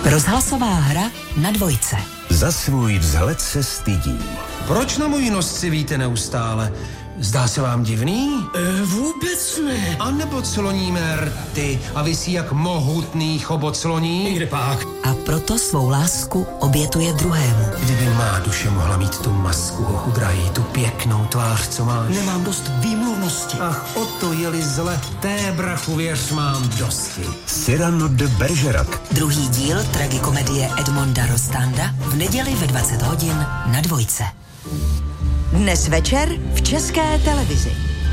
Rozhlasová hra na Dvojce. Za svůj vzhled se stydí. Proč na můj nos civíte neustále? Zdá se vám divný? Vůbec ne. A nebo cloníme rty a visí jak mohutný chobot cloní? Kde pak? A proto svou lásku obětuje druhému. Kdyby má duše mohla mít tu masku, hochu drahý, tu pěknou tvář, co máš. Nemám dost výmluvnosti. Ach, o to je-li zle, té brachu věř mám dosti. Cyrano de Bergerac. Druhý díl tragikomedie Edmonda Rostanda v neděli ve 20 hodin na Dvojce. Dnes večer v České televizi.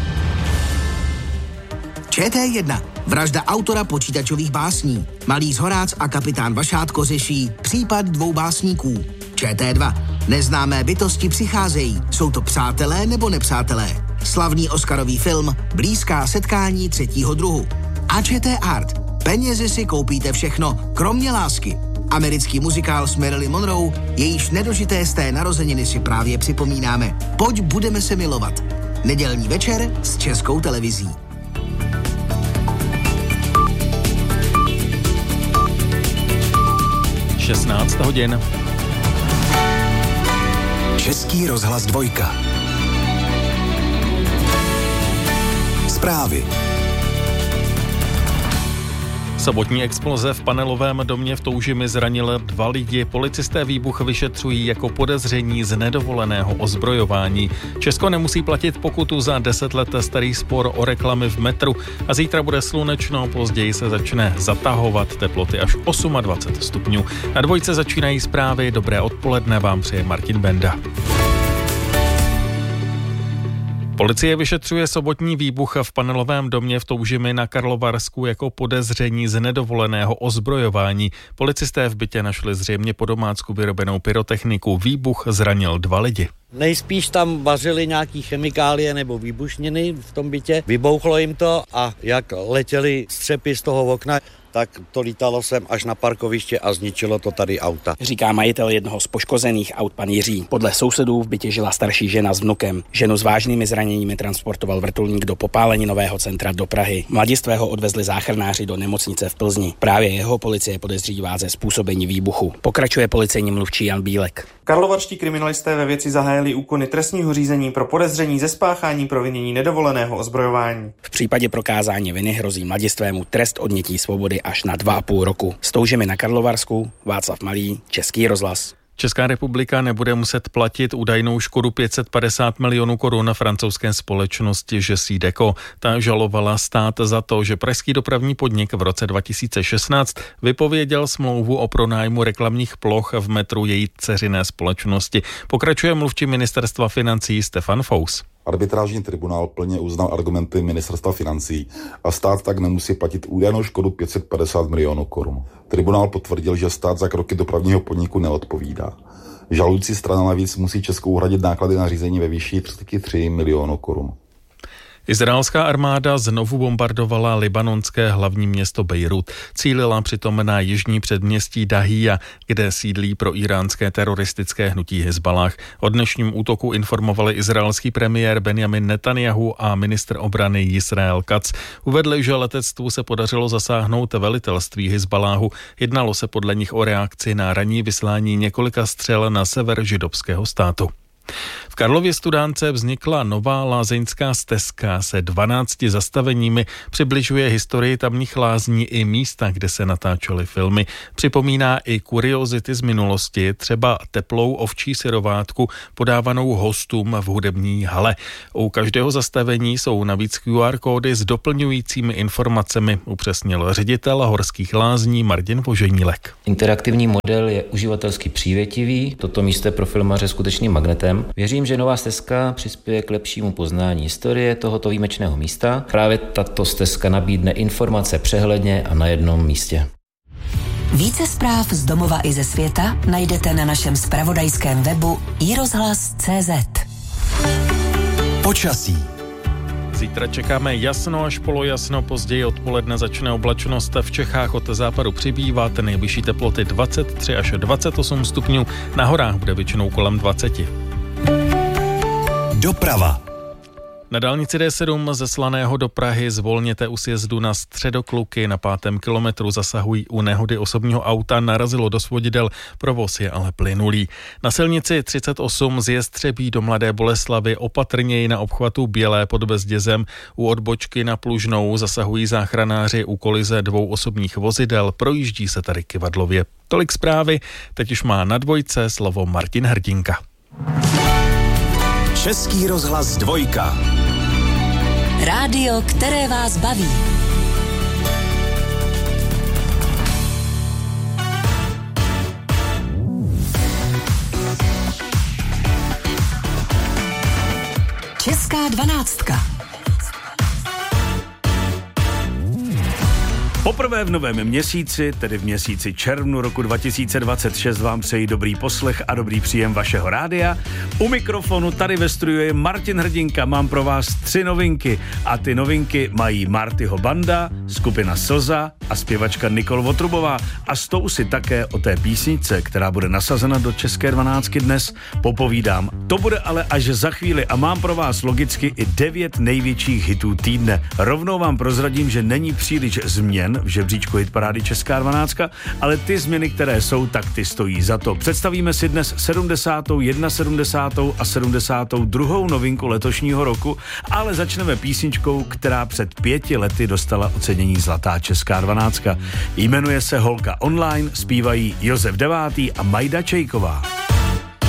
ČT1. Vražda autora počítačových básní. Malý Zhorác a kapitán Vašátko řeší případ 2 básníků. ČT2. Neznámé bytosti přicházejí. Jsou to přátelé nebo nepřátelé? Slavný oscarový film Blízká setkání 3. druhu. A ČT Art. Penězi si koupíte všechno, kromě lásky. Americký muzikál s Marilyn Monroe, jejíž nedožité z té narozeniny si právě připomínáme. Pojď, budeme se milovat. Nedělní večer s Českou televizí. Šestnáct hodin. Český rozhlas 2. Zprávy. Sobotní exploze v panelovém domě v Toužimi zranila 2 lidi. Policisté výbuch vyšetřují jako podezření z nedovoleného ozbrojování. Česko nemusí platit pokutu za 10 let starý spor o reklamy v metru a zítra bude slunečno, později se začne zatahovat, teploty až 28 stupňů. Na Dvojce začínají zprávy. Dobré odpoledne vám přeje Martin Benda. Policie vyšetřuje sobotní výbuch v panelovém domě v Toužimi na Karlovarsku jako podezření z nedovoleného ozbrojování. Policisté v bytě našli zřejmě po domácku vyrobenou pyrotechniku. Výbuch zranil 2 lidi. Nejspíš tam vařili nějaký chemikálie nebo výbušniny v tom bytě. Vybouchlo jim to a jak letěly střepy z toho okna, tak to lítalo sem až na parkoviště a zničilo to tady auta. Říká majitel jednoho z poškozených aut pan Jiří. Podle sousedů v bytě žila starší žena s vnukem. Ženu s vážnými zraněními transportoval vrtulník do popáleninového centra do Prahy. Mladistvého odvezli záchranáři do nemocnice v Plzni. Právě jeho policie podezřívá ze způsobení výbuchu. Pokračuje policejní mluvčí Jan Bílek. Karlovarští kriminalisté ve věci zahájili úkony trestního řízení pro podezření ze spáchání provinění nedovoleného ozbrojování. V případě prokázání viny hrozí mladistvému trest odnětí svobody až na 2,5 roku. S Toužimi na Karlovarsku, Václav Malý, Český rozhlas. Česká republika nebude muset platit údajnou škodu 550 milionů korun na francouzské společnosti Jessie Deco. Ta žalovala stát za to, že pražský dopravní podnik v roce 2016 vypověděl smlouvu o pronájmu reklamních ploch v metru její dceřiné společnosti. Pokračuje mluvčí ministerstva financí Stefan Fous. Arbitrážní tribunál plně uznal argumenty ministerstva financí a stát tak nemusí platit údajnou škodu 550 milionů korun. Tribunál potvrdil, že stát za kroky dopravního podniku neodpovídá. Žalující strana navíc musí Česku uhradit náklady na řízení ve výši 33 milionů korun. Izraelská armáda znovu bombardovala libanonské hlavní město Bejrút. Cílila přitom na jižní předměstí Dahija, kde sídlí pro iránské teroristické hnutí Hizballah. O dnešním útoku informovali izraelský premiér Benjamin Netanyahu a ministr obrany Yisrael Katz. Uvedli, že letectvu se podařilo zasáhnout velitelství Hizballahu. Jednalo se podle nich o reakci na ranní vyslání několika střel na sever židovského státu. V Karlově Studánce vznikla nová lázeňská stezka se 12 zastaveními, přibližuje historii tamních lázní i místa, kde se natáčely filmy. Připomíná i kuriozity z minulosti, třeba teplou ovčí syrovátku podávanou hostům v hudební hale. U každého zastavení jsou navíc QR kódy s doplňujícími informacemi, upřesnil ředitel horských lázní Martin Voženílek. Interaktivní model je uživatelsky přívětivý, toto místo je pro filmaře skutečným magnetem. Věřím, že nová stezka přispěje k lepšímu poznání historie tohoto výjimečného místa. Právě tato stezka nabídne informace přehledně a na jednom místě. Více zpráv z domova i ze světa najdete na našem zpravodajském webu iRozhlas.cz. Počasí. Zítra čekáme jasno až polojasno, později odpoledne začne oblačnost v Čechách od západu přibývat, nejvyšší teploty 23 až 28 stupňů, na horách bude většinou kolem 20. Doprava. Na dálnici D7 ze Slaného do Prahy zvolněte u sjezdu na Středokluky. Na 5. kilometru zasahují u nehody osobního auta, narazilo do svodidel, provoz je ale plynulý. Na silnici 38 z Jestřebí do Mladé Boleslavi opatrněji na obchvatu Bělé pod Bezdězem. U odbočky na Plužnou zasahují záchranáři u kolize 2 osobních vozidel, projíždí se tady kyvadlově. Tolik zprávy, teď už má na dvojce slovo Martin Hrdinka. Český rozhlas 2. Rádio, které vás baví. Česká 12. Poprvé v novém měsíci, tedy v měsíci červnu roku 2026, vám přeji dobrý poslech a dobrý příjem vašeho rádia. U mikrofonu tady ve studiu je Martin Hrdinka. Mám pro vás 3 novinky a ty novinky mají Martyho banda, skupina Slza a zpěvačka Nikol Votrubová. A s tou si také o té písničce, která bude nasazena do České 12 dnes, popovídám. To bude ale až za chvíli a mám pro vás logicky i 9 největších hitů týdne. Rovnou vám prozradím, že není příliš změn v žebříčku hitparády Česká 12, ale ty změny, které jsou, tak ty stojí za to. Představíme si dnes 70., 71. a 72. novinku letošního roku, ale začneme písničkou, která před 5 lety dostala ocenění Zlatá Česká 12. Jmenuje se Holka online, zpívají Josef Devátý a Majda Čejková.